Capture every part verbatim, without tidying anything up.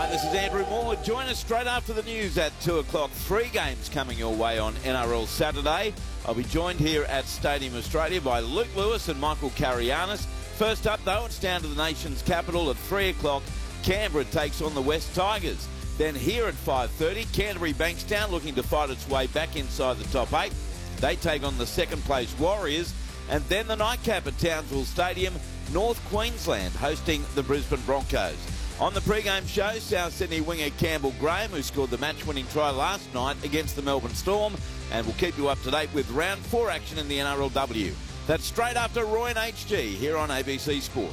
Hi, this is Andrew Moore. Join us straight after the news at two o'clock. Three games coming your way on N R L Saturday. I'll be joined here at Stadium Australia by Luke Lewis and Michael Carianis. First up, though, it's down to the nation's capital at three o'clock. Canberra takes on the West Tigers. Then here at five thirty, Canterbury Bankstown looking to fight its way back inside the top eight. They take on the second-place Warriors. And then the nightcap at Townsville Stadium, North Queensland hosting the Brisbane Broncos. On the pre-game show, South Sydney winger Campbell Graham, who scored the match-winning try last night against the Melbourne Storm, and we'll keep you up to date with round four action in the N R L W. That's straight after Roy and H G here on A B C Sport.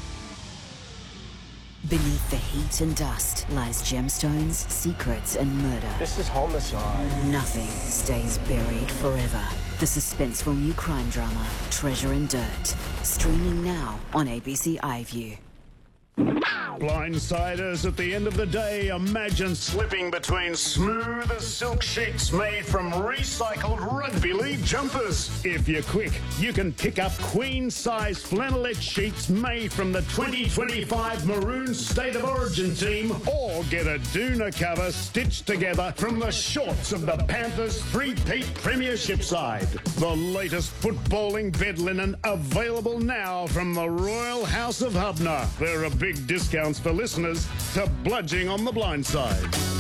Beneath the heat and dust lies gemstones, secrets and murder. This is homicide. Nothing stays buried forever. The suspenseful new crime drama, Treasure and Dirt. Streaming now on A B C iView. Blindsiders, at the end of the day, imagine slipping between smooth as silk sheets made from recycled rugby league jumpers. If you're quick, you can pick up queen-size flannelette sheets made from the twenty twenty-five Maroon State of Origin team, or get a doona cover stitched together from the shorts of the Panthers' three-peat premiership side. The latest footballing bed linen available now from the Royal House of Hubner. There are big discounts for listeners to Bludging on the Blind Side.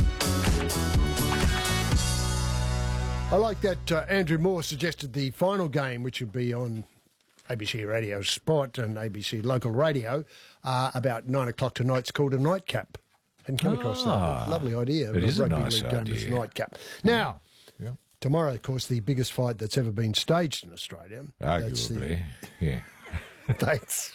I like that uh, Andrew Moore suggested the final game, which would be on A B C Radio Sport and A B C Local Radio, uh, about nine o'clock tonight's called a nightcap. Hadn't come across Ah, that. Lovely idea. it is a rugby nice league game as a idea. nightcap. Now, Yeah. tomorrow, of course, the biggest fight that's ever been staged in Australia. That's the- Arguably, yeah. Thanks.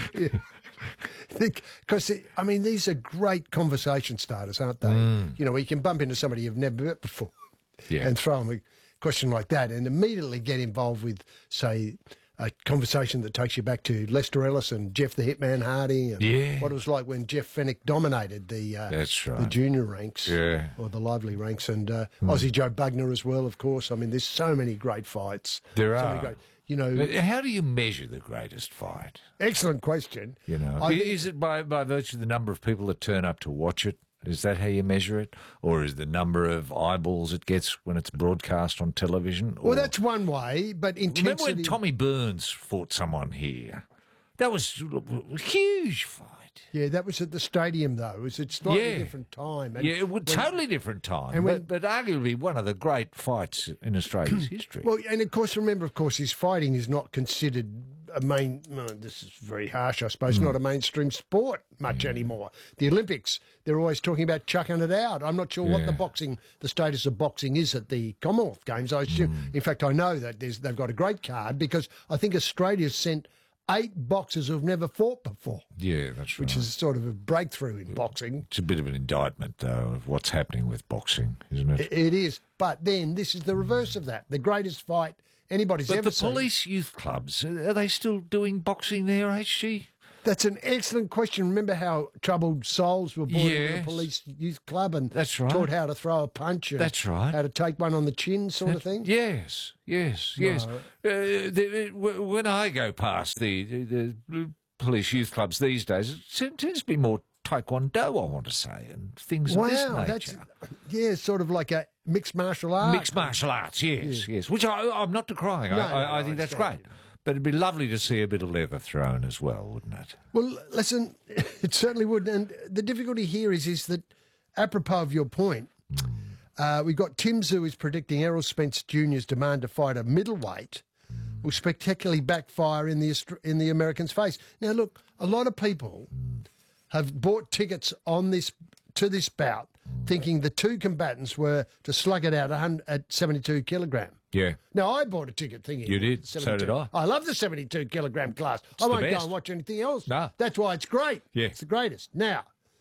Because, I mean, these are great conversation starters, aren't they? Mm. You know, you can bump into somebody you've never met before Yeah. and throw them a question like that and immediately get involved with, say, a conversation that takes you back to Lester Ellis and Jeff the Hitman Hardy and Yeah. what it was like when Jeff Fennick dominated the uh, That's right. the junior ranks Yeah. or the lively ranks, and uh, Aussie Joe Bugner as well, of course. I mean, there's so many great fights. There so are. many great, you know, But how do you measure the greatest fight? excellent question. You know, I think- is it by, by virtue of the number of people that turn up to watch it? Is that how you measure it? Or is the number of eyeballs it gets when it's broadcast on television? Or... Well, that's one way, but intensity... Remember when Tommy Burns fought someone here? That was a huge fight. Yeah, that was at the stadium, though. It was a slightly Yeah. different time. And Yeah, it was when- totally different time, and when- but, but arguably one of the great fights in Australia's history. Well, and of course, remember, of course, his fighting is not considered a main... No, this is very harsh, I suppose, Mm. not a mainstream sport much anymore. The Olympics, they're always talking about chucking it out. I'm not sure what Yeah. the boxing, the status of boxing is at the Commonwealth Games. I assume, Mm. in fact, I know that there's, they've got a great card because I think Australia's sent eight boxers who've never fought before, Yeah, that's right. which is sort of a breakthrough in boxing. It's a bit of an indictment, though, of what's happening with boxing, isn't it? It it is. But then this is the reverse of that. The greatest fight anybody's but ever the seen. police youth clubs, are they still doing boxing there, H G? That's an excellent question. Remember how troubled souls were brought into the Yes. police youth club and That's right. taught how to throw a punch and That's right. how to take one on the chin sort of thing? Yes, yes, yes. Uh, the, w- when I go past the, the, the police youth clubs these days, it se- tends to be more taekwondo, I want to say, and things of this Wow, nature. that's yeah, sort of like a mixed martial art. Mixed martial arts, yes, yes. Which I, I'm not decrying. No, I, no, I, I no, think it's that's great. great. But it'd be lovely to see a bit of leather thrown as well, wouldn't it? Well, listen, it certainly would. And the difficulty here is, is that, apropos of your point, Mm. uh, we've got Tim Zhu is predicting Errol Spence Junior's demand to fight a middleweight Mm. will spectacularly backfire in the Aust- in the Americans' face. Now, look, a lot of people Mm. have bought tickets on this to this bout, Mm. thinking the two combatants were to slug it out at hun- at seventy-two kilogram. Yeah. Now, I bought a ticket thinking... You did. So seventy-two. did I. I love the seventy-two kilogram class. I the won't go best. and watch anything else. No. That's why it's great. Yeah. It's the greatest. Now,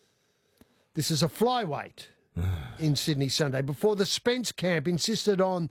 this is a flyweight in Sydney Sunday. Before the Spence camp insisted on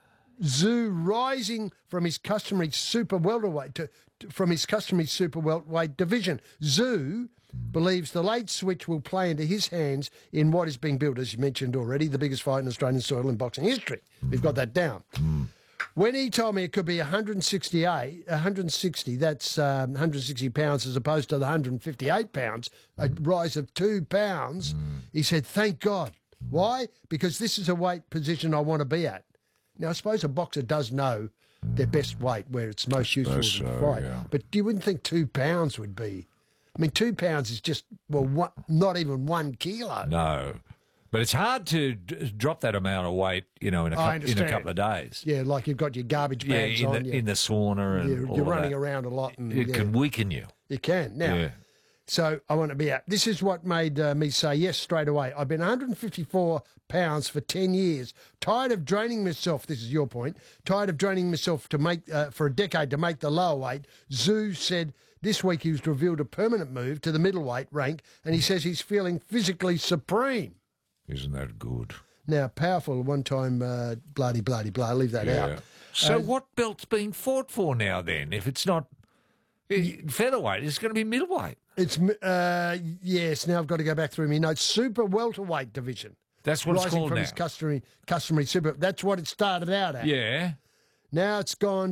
Zhu rising from his customary super welterweight to, to- from his customary super welterweight division. Zhu believes the late switch will play into his hands in what is being built, as you mentioned already, the biggest fight in Australian soil in boxing history. We've got that down. When he told me it could be one hundred sixty-eight, one hundred sixty, that's um, one hundred sixty pounds as opposed to the one hundred fifty-eight pounds, a rise of two pounds, mm. he said, thank God. Why? Because this is a weight position I want to be at. Now, I suppose a boxer does know their best weight, where it's most useful to so, fight. yeah. But you wouldn't think two pounds would be. I mean, two pounds is just, well, one, not even one kilo. No. But it's hard to d- drop that amount of weight, you know, in a, I cu- in a couple of days. Yeah, like you've got your garbage Yeah, bags in on. the, you. in the sauna and You're, all you're of running that. around a lot. And, It yeah, can weaken you. you can. Now, Yeah. so I want to be out. This is what made uh, me say yes straight away. I've been one hundred fifty-four pounds for ten years. Tired of draining myself. This is your point. Tired of draining myself to make uh, for a decade to make the lower weight. Zoo said this week he was revealed a permanent move to the middleweight rank, and he says he's feeling physically supreme. Isn't that good? Now, powerful one time, uh, bloody, bloody, blah. Leave that Yeah. out. So Uh, what belt's being fought for now then? If it's not eh, featherweight, it's going to be middleweight. It's uh, yes. Now I've got to go back through my notes. Super welterweight division. That's what it's rising called from now. his customary customary super. That's what it started out at. Yeah. Now it's gone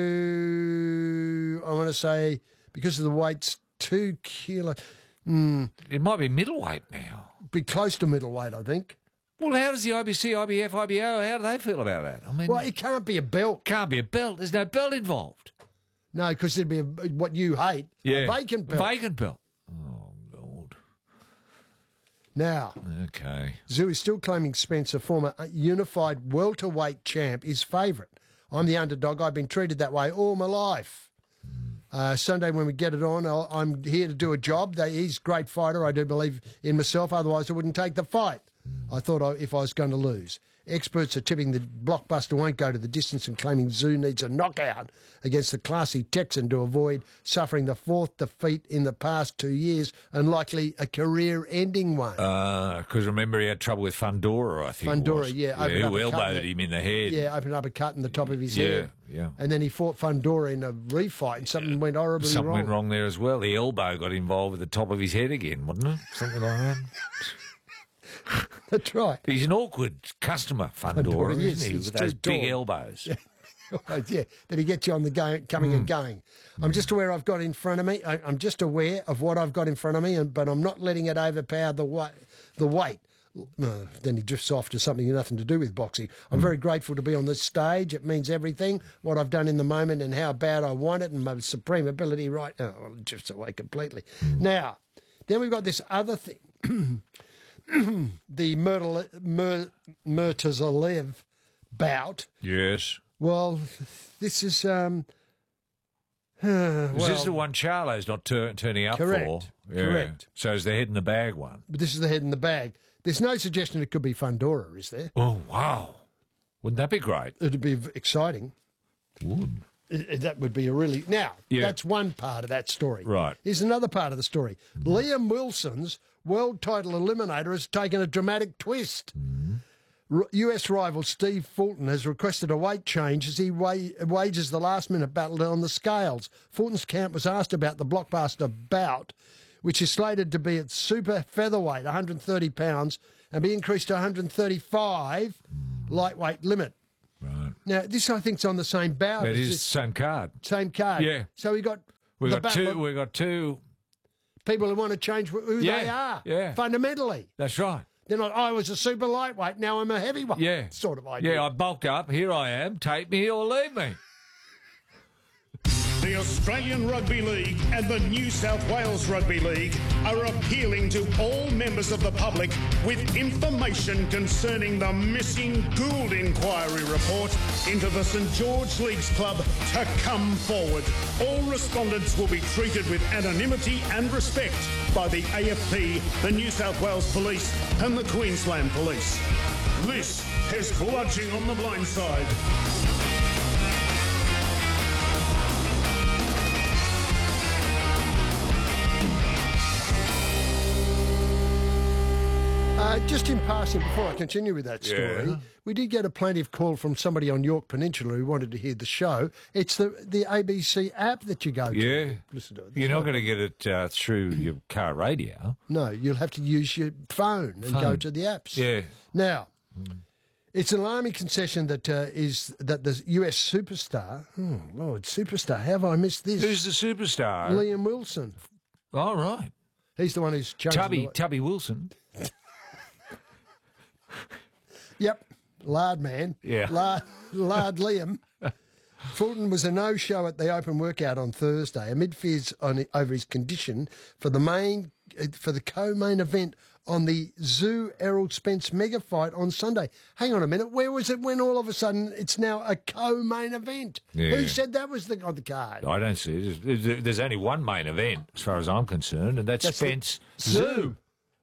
to, I want to say, because of the weights, two kilo. Mm, It might be middleweight now. be close to middleweight, I think. Well, how does the I B C, I B F, I B O, how do they feel about that? I mean, Well, it can't be a belt. can't be a belt. There's no belt involved. No, because it'd be a, what you hate, a vacant belt. Vacant belt. Oh, God. Now, Okay. Zoo is still claiming Spencer, former unified welterweight champ, is favourite. I'm the underdog. I've been treated that way all my life. Uh, Sunday when we get it on, I'll, I'm here to do a job. They, he's a great fighter. I do believe in myself. Otherwise, I wouldn't take the fight. I thought I, if I was going to lose. Experts are tipping the blockbuster won't go to the distance and claiming Zoo needs a knockout against the classy Texan to avoid suffering the fourth defeat in the past two years and likely a career-ending one. Because remember, he had trouble with Fundora, I think. it Fundora, was. yeah, yeah opened up who a cut elbowed in the- him in the head. Yeah, opened up a cut in the top of his Yeah, head. yeah. And then he fought Fundora in a refight and something went horribly Something wrong. went wrong there as well. The elbow got involved with the top of his head again, wasn't it? Something like that. That's right. He's an awkward customer, Fundora, Fundora, isn't yes, he? he's With too those big tall. elbows. Right, yeah, that he gets you on the go, coming Hmm. and going. I'm just aware I've got in front of me. I, I'm just aware of what I've got in front of me, and, but I'm not letting it overpower the weight. The weight. Uh, then he drifts off to something nothing to do with boxing. I'm very grateful to be on this stage. It means everything. What I've done in the moment and how bad I want it, and my supreme ability. Right, oh, well, it drifts away completely. Now, then we've got this other thing. The Murtal- Mur- Murtazalev bout. Yes. Well, this is um. Uh, Is well, this the one Charlo's not tur- turning up Correct, for? Yeah. correct. So it's the head in the bag one. But this is the head in the bag. There's no suggestion it could be Fundora, is there? Oh, wow. Wouldn't that be great? It'd be v- exciting. Would. I- I- That would be a really now. Yeah. That's one part of that story. Right. Here's another part of the story. Liam Wilson's world title eliminator has taken a dramatic twist. R- U S rival Steve Fulton has requested a weight change as he wa- wages the last-minute battle on the scales. Fulton's camp was asked about the blockbuster bout, which is slated to be at super featherweight, one hundred thirty pounds, and be increased to one hundred thirty-five lightweight limit. Right. Now, this I think's on the same bout. It as is the this same card. same card. Yeah. So we got We the got battle two. of We got two. people who want to change wh- who Yeah, they are. yeah. Fundamentally, That's right. they're not. I was a super lightweight. Now I'm a heavyweight. Yeah. Sort of idea. Yeah, I bulked up. Here I am. Take me or leave me. The Australian Rugby League and the New South Wales Rugby League are appealing to all members of the public with information concerning the missing Gould inquiry report into the St George Leagues Club to come forward. All respondents will be treated with anonymity and respect by the A F P, the New South Wales Police and the Queensland Police. This is Bludging on the Blind Side. Uh, just in passing, before I continue with that story, Yeah. we did get a plaintive call from somebody on York Peninsula who wanted to hear the show. It's the the A B C app that you go to. Yeah. Listen to it. You're not going to get it uh, through your car radio. No, you'll have to use your phone and go Phone. to the apps. Yeah. Now, It's an alarming concession that uh, is that the U S superstar, oh Lord, superstar, how have I missed this? Who's the superstar? Liam Wilson. Oh, right. He's the one who's chosen. Tubby, the- Tubby Wilson. Yep, Lard man. Yeah. Lard, Lard Liam. Fulton was a no-show at the open workout on Thursday amid fears on, over his condition for the main for the co-main event on the Zoo Errol Spence mega fight on Sunday. Hang on a minute, where was it when all of a sudden it's now a co-main event? Yeah. Who said that was the, on the card? I don't see it. There's, there's only one main event, as far as I'm concerned, and that's, That's the Spence Zoo. Zoo.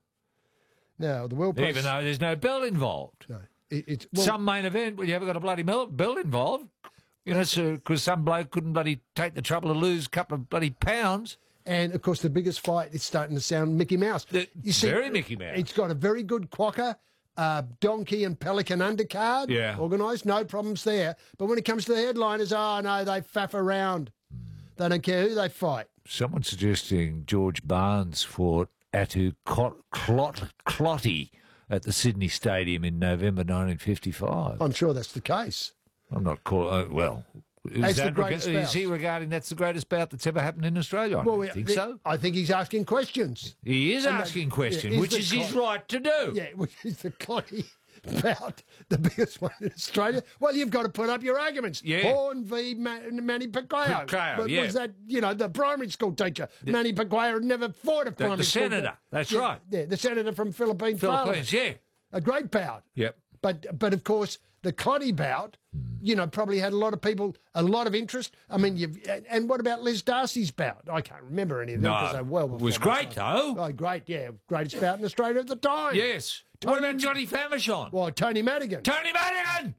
Now the world. Even though there's no belt involved. no, it, it's well, Some main event, well, you haven't got a bloody belt belt involved. You know, because some bloke couldn't bloody take the trouble to lose a couple of bloody pounds. and of course the biggest fight is starting to sound Mickey Mouse. The- very Mickey Mouse. It's got a very good quokka, uh, donkey and pelican undercard. Yeah. Organised, no problems there. But when it comes to the headliners, oh no, they faff around. They don't care who they fight. Someone suggesting George Barnes fought Atu Clot, Clot, Clotty at the Sydney Stadium in November nineteen fifty-five. I'm sure that's the case. I'm not calling. Uh, well, is, As the that greatest rega- is bout. he regarding that's the greatest bout that's ever happened in Australia? I Well, don't we- think the- so. I think he's asking questions. He is and that- asking yeah, questions, is which the is his clot- right to do. Yeah, which is the Clotty bout, the biggest one in Australia. Well, you've got to put up your arguments. Yeah. Horn v. Ma- Manny Pacquiao. Pacquiao, But yeah. was that, you know, the primary school teacher? Manny Pacquiao had never fought a The, primary the school senator, teacher. that's Yeah, right. Yeah, the senator from Philippine Parliament. Philippines, yeah. A great bout. Yep. But but of course the Clotty bout, you know, probably had a lot of people, a lot of interest. I mean, you've and what about Les Darcy's bout? I can't remember any of them No, because they well it before was my great, time. though. Oh, great, yeah, greatest bout in Australia at the time. Yes. What about Johnny Famishon? Well, Tony Madigan, Tony Madigan!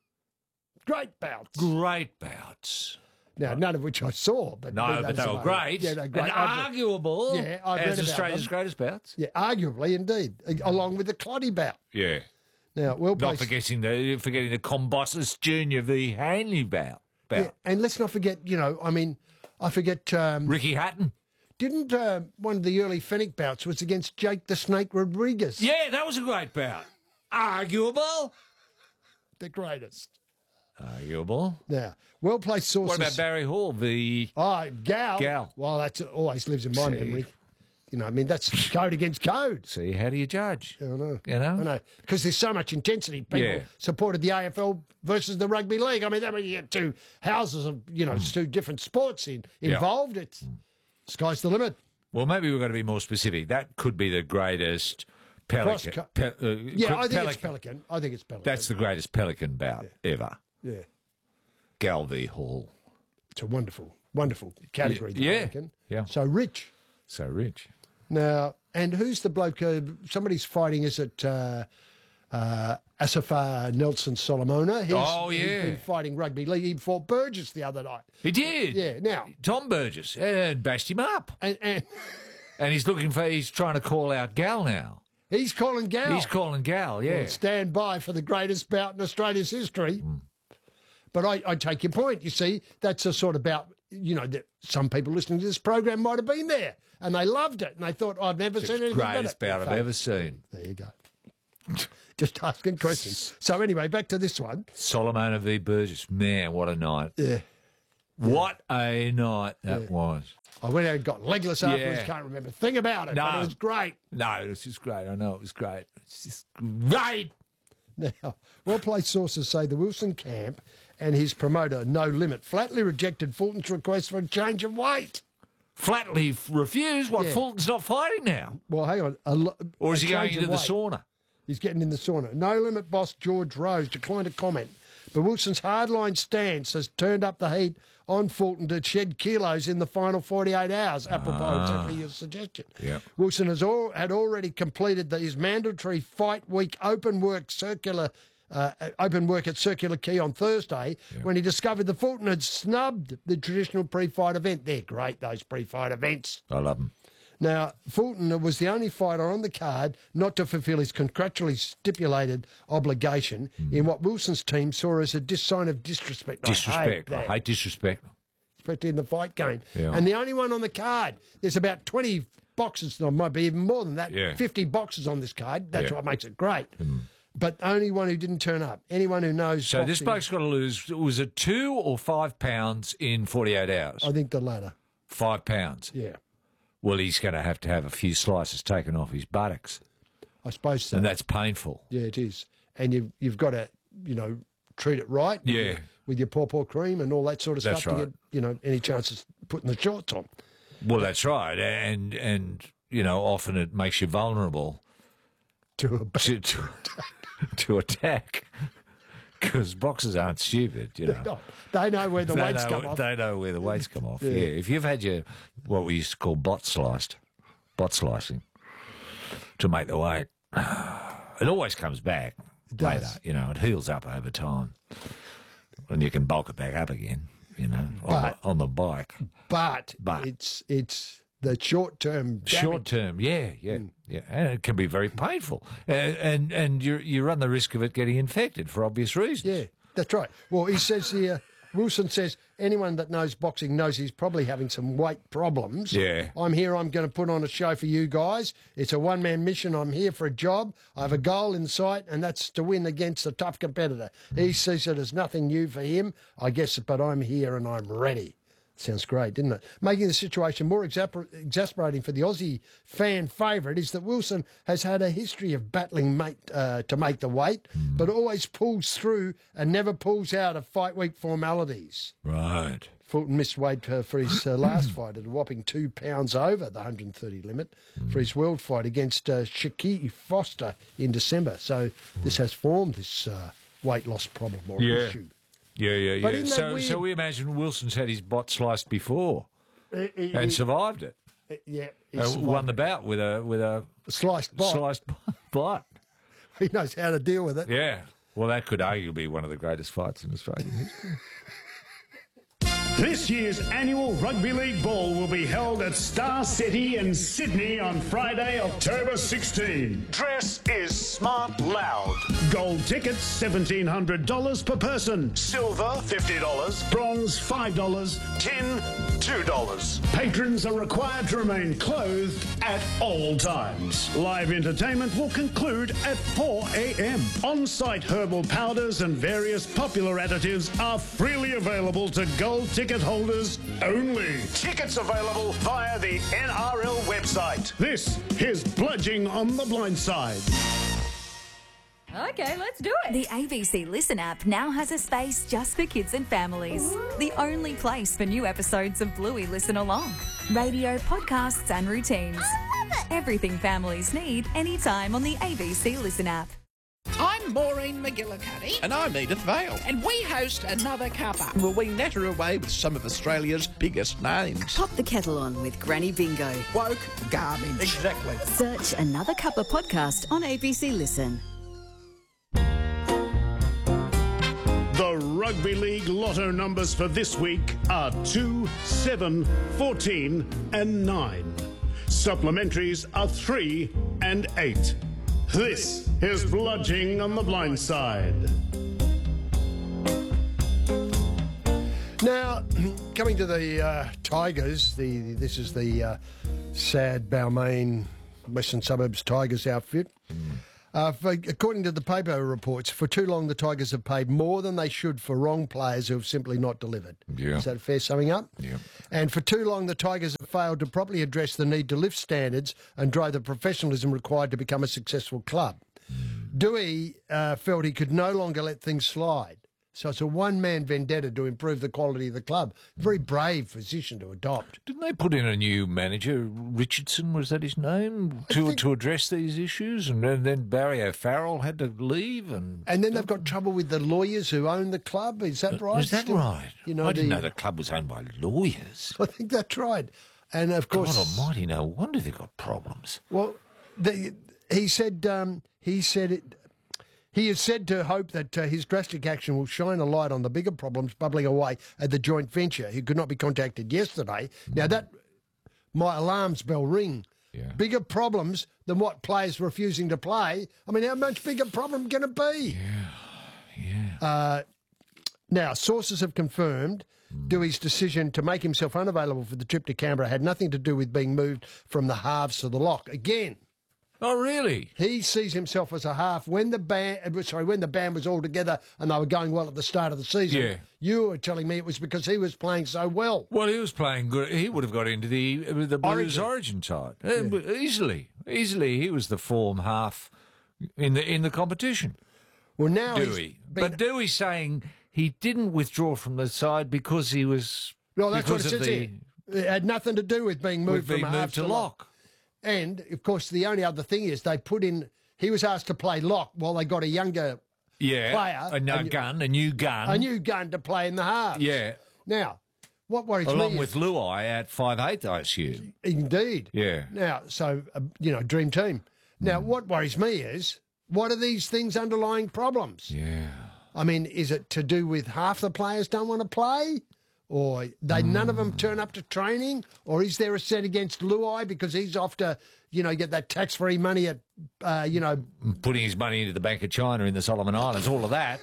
great bouts. Great bouts. Now, none of which I saw, but No, but that's they were about it. great. Yeah, they're great. And I've- arguable Yeah, I've read as about Australia's them. greatest bouts. yeah, arguably indeed, along with the Clotty bout. Yeah. Now, well Not placed. forgetting the forgetting the Combossus Junior v Hanley bout. bout. Yeah, and let's not forget, you know, I mean, I forget. Um, Ricky Hatton. Didn't uh, one of the early Fennec bouts was against Jake the Snake Rodriguez? Yeah, that was a great bout. Arguable. The greatest. Arguable. Now, well placed sources. What about Barry Hall, the Oh, Gal. Gal. Well, that's always lives in my See. memory. You know, I mean, that's code against code. See, how do you judge? I know. You know? I know. Because there's so much intensity. People Yeah. supported the A F L versus the rugby league. I mean, that when you get two houses of, you know, two different sports in, Yeah. involved, it's sky's the limit. Well, maybe we've got to be more specific. That could be the greatest pelican. Cross- pe- uh, Yeah, cr- I think pelican. it's Pelican. I think it's Pelican. That's the greatest pelican bout ever. Yeah. Gal v Hall. It's a wonderful, wonderful category, the Yeah. Pelican. Yeah. So rich. So rich. Now, and who's the bloke? Uh, somebody's fighting. Is it uh, uh, Asafar Nelson Solomona? He's, Oh, he's yeah. been fighting rugby league. He fought Burgess the other night. He did. Yeah. Now, Tom Burgess and bashed him up. and, and And he's looking for, he's trying to call out Gal now. he's calling Gal. He's calling Gal, yeah. Well, stand by for the greatest bout in Australia's history. Mm. But I, I take your point. You see, that's a sort of bout, you know, that some people listening to this program might have been there and they loved it and they thought, I've never seen anything Greatest better. bout I've In fact, ever seen. There you go. Just asking questions. So anyway, back to this one. Solomon v Burgess. Man, what a night. Yeah. What a night that was. I went out and got legless afterwards. Yeah. Can't remember a thing about it. But No. it was great. No, it was just great. I know it was great. It's just great. Now, well-placed sources say the Wilson camp and his promoter, No Limit, flatly rejected Fulton's request for a change of weight. Flatly f- refused. What, Yeah. Fulton's not fighting now? Well, hang on. A lo- Or is a he going change into of the weight. sauna? He's getting in the sauna. No Limit boss George Rose declined to comment, but Wilson's hardline stance has turned up the heat on Fulton to shed kilos in the final forty-eight hours, apropos exactly your suggestion. Yeah. Wilson has all, had already completed the, his mandatory fight week open work circular uh, open work at Circular Quay on Thursday when he discovered that Fulton had snubbed the traditional pre-fight event. They're great, those pre-fight events. I love him. Now, Fulton was the only fighter on the card not to fulfil his contractually stipulated obligation in what Wilson's team saw as a dis- sign of disrespect. I hate Disrespect. I that, hate disrespect. especially in the fight game. Yeah. And the only one on the card, there's about twenty boxes, or might be even more than that, Yeah. fifty boxes on this card. That's Yeah. what makes it great. but only one who didn't turn up. Anyone who knows So boxing, this bloke's got to lose, was it two or five pounds in forty-eight hours? I think the latter. Five pounds. Yeah, Well, he's going to have to have a few slices taken off his buttocks. I suppose so. And that's painful. Yeah, it is. And you've, you've got to, you know, treat it right. with Yeah. your- With your pawpaw cream and all that sort of That's stuff to right. get, you know, any chances of putting the shorts on. Well, that's right. And, and you know, often it makes you vulnerable To a to, to, to attack. Because boxers aren't stupid, you know. No, they know where the they weights know, come off. They know where the weights come off. Yeah. Yeah. If you've had your what we used to call bot sliced, bot slicing to make the weight, it always comes back does. later. You know, it heals up over time, and you can bulk it back up again. You know, on, But- the, on the bike. But, But- it's it's the short term. Short term, yeah, yeah, yeah, and it can be very painful, and and, and you you run the risk of it getting infected for obvious reasons. Yeah, that's right. Well, he says here, Wilson says, anyone that knows boxing knows he's probably having some weight problems. Yeah. I'm here, I'm going to put on a show for you guys. It's a one-man mission. I'm here for a job. I have a goal in sight, and that's to win against a tough competitor. He sees it as nothing new for him, I guess, but I'm here and I'm ready. Sounds great, didn't it? Making the situation more exasper- exasperating for the Aussie fan favourite is that Wilson has had a history of battling mate, uh, to make the weight, but always pulls through and never pulls out of fight week formalities. Right. Fulton missed weight uh, for his uh, last fight at a whopping two pounds over the one hundred thirty limit for his world fight against uh, Shaquille Foster in December. So this has formed this uh, weight loss problem or Yeah. issue. Yeah, yeah, But yeah. isn't that So, weird? so we imagine Wilson's had his bot sliced before and survived it. Yeah, Uh, he's won the bout with a with a sliced bite. sliced bot. He knows how to deal with it. Yeah. Well, that could arguably be one of the greatest fights in Australian history. This year's annual Rugby League Ball will be held at Star City in Sydney on Friday, October sixteenth. Dress is smart loud. Gold tickets seventeen hundred dollars per person. Silver fifty dollars. Bronze five dollars. Tin two dollars. Patrons are required to remain clothed at all times. Live entertainment will conclude at four a.m. On-site herbal powders and various popular additives are freely available to gold ticket holders only. Tickets available via the N R L website. This is Bludging on the Blind Side. Okay, let's do it. The A B C Listen app now has a space just for kids and families. The only place for new episodes of Bluey Listen Along. Radio, podcasts and routines. Everything families need anytime on the A B C Listen app. I'm Maureen McGillicuddy. And I'm Edith Vale. And we host Another Cuppa, where we natter away with some of Australia's biggest names. Pop the kettle on with Granny Bingo. Woke garbage. Exactly. Search Another Cuppa podcast on A B C Listen. The Rugby League lotto numbers for this week are two, seven, fourteen and nine. Supplementaries are three and eight. This is Bludging on the Blind Side. Now, coming to the uh, Tigers, the this is the uh, sad Balmain Western Suburbs Tigers outfit. Uh, for, according to the paper reports, for too long the Tigers have paid more than they should for wrong players who have simply not delivered. Yeah. Is that a fair summing up? Yeah. And for too long the Tigers have failed to properly address the need to lift standards and drive the professionalism required to become a successful club. Dewey uh, felt he could no longer let things slide. So it's a one-man vendetta to improve the quality of the club. Very brave position to adopt. Didn't they put in a new manager, Richardson, was that his name, to think- to address these issues? And then, then Barry O'Farrell had to leave? And And then they've got trouble with the lawyers who own the club. Is that right? Is that Still- right? You know, I didn't the- know the club was owned by lawyers. I think that's right. And of God course, almighty, no wonder they've got problems. well, the, he said um, he said it. He is said to hope that uh, his drastic action will shine a light on the bigger problems bubbling away at the joint venture. He could not be contacted yesterday. Now that my alarms bell ring. Yeah. Bigger problems than what players refusing to play. I mean, how much bigger problem can it be? Yeah. Uh, now, sources have confirmed Dewey's decision to make himself unavailable for the trip to Canberra had nothing to do with being moved from the halves to the lock. Again, Oh, really? He sees himself as a half. When the band, sorry, when the band was all together and they were going well at the start of the season, Yeah. you were telling me it was because he was playing so well. Well, he was playing good. He would have got into the the Blues Origin. Origin side Uh, easily. Easily, he was the form half in the in the competition. Well, now he's Dewey, been, but Dewey's saying he didn't withdraw from the side because he was. well, that's what it because of says the, here. It had nothing to do with being moved with being from half moved to lock. lock. And of course, the only other thing is they put in. He was asked to play lock while they got a younger, Yeah, Player, a, no a new- gun, a new gun. a new gun to play in the halves. yeah, Now, what worries along me with Luai at five eight, I assume. is, indeed. Yeah. Now, so uh, you know, dream team. Now, what worries me is what are these things underlying problems? Yeah. I mean, is it to do with half the players don't want to play? Or they none of them turn up to training? Or is there a set against Luai because he's off to, you know, get that tax-free money at, uh, you know... Putting his money into the Bank of China in the Solomon Islands, all of that.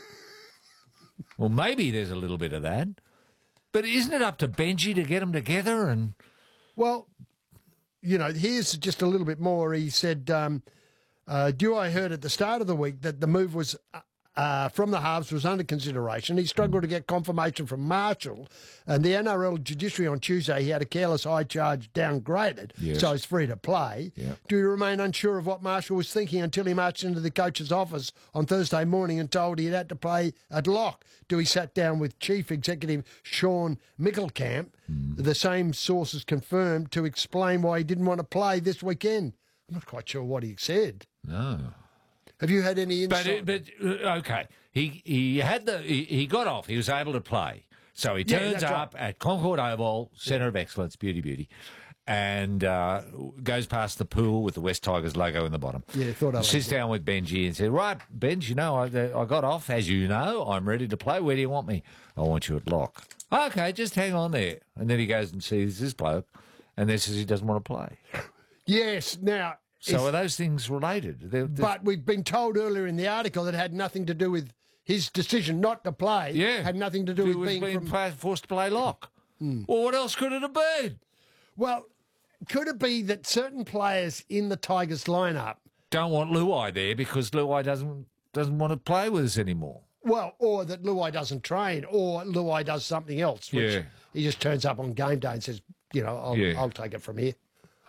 Well, maybe there's a little bit of that. But isn't it up to Benji to get them together? And Well, you know, here's just a little bit more. He said, um, uh, Dewey heard at the start of the week that the move was... Uh, Uh, from the halves was under consideration. He struggled to get confirmation from Marshall, and the N R L judiciary on Tuesday, he had a careless high charge downgraded, Yes. so he's free to play. Yeah. Do you remain unsure of what Marshall was thinking until he marched into the coach's office on Thursday morning and told he had to play at lock? Dewey sat down with Chief Executive Sean Mickelkamp, Mm. the same sources confirmed, to explain why he didn't want to play this weekend. I'm not quite sure what he said. no. Have you had any But, insight? it, but uh, okay, he he had the he, he got off. He was able to play. So he Yeah, turns that's up at Concord Oval, Centre of Excellence, beauty, beauty, and uh, goes past the pool with the West Tigers logo in the bottom. Yeah, thought I Sits liked it. down with Benji and said, "Right, Benj, you know, I, I got off. As you know, I'm ready to play. Where do you want me? I want you at lock. Okay, just hang on there." And then he goes and sees this bloke, and then says he doesn't want to play. Yes, now... So if- are those things related? They're, they're- But we've been told earlier in the article that it had nothing to do with his decision not to play. yeah, Had nothing to do He with was being, being from... Hmm. play, forced to play lock. Well, what else could it have been? Well, could it be that certain players in the Tigers lineup, Don't want Luai there because Luai doesn't doesn't want to play with us anymore. well, or that Luai doesn't train, or Luai does something else, which Yeah. he just turns up on game day and says, you know, I'll, Yeah. I'll take it from here.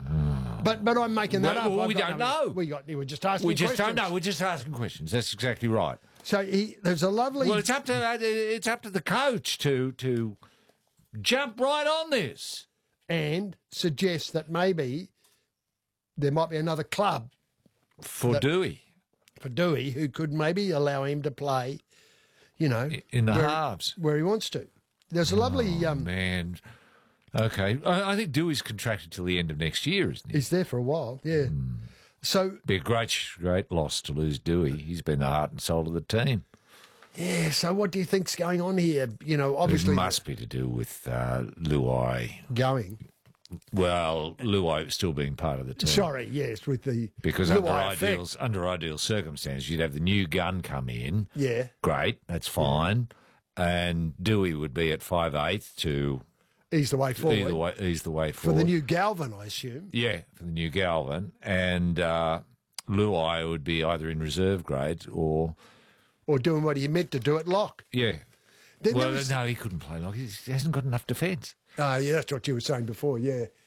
But but I'm making that Well, up. well, I've we got don't no- know. We got. We were just asking. We just don't questions. know. We're just asking questions. That's exactly right. So he, there's a lovely. Well, it's up to uh, it's up to the coach to to jump right on this. and suggests that maybe there might be another club For That- Dewey for Dewey who could maybe allow him to play, you know, in the where, halves. where he wants to. There's a lovely. Um, Man, okay. I, I think Dewey's contracted till the end of next year, isn't he? he's there for a while, yeah. So Be a great great loss to lose Dewey. He's been the heart and soul of the team. yeah. So what do you think's going on here? You know, obviously It must be to do with uh, Luai. going. Well, Luai still being part of the team. Sorry, yes, with the Because Luai under effect. ideal, under ideal circumstances, you'd have the new gun come in. Yeah, Great, that's fine. And Dewey would be at five eighth to ease the way forward either way, ease the way for forward. the new Galvin, I assume. Yeah, for the new Galvin. And uh, Luai would be either in reserve grade or, Or doing what he meant to do at lock. yeah. Then well, there was- no, he couldn't play like he hasn't got enough defence. Oh, yeah, that's what you were saying before, yeah.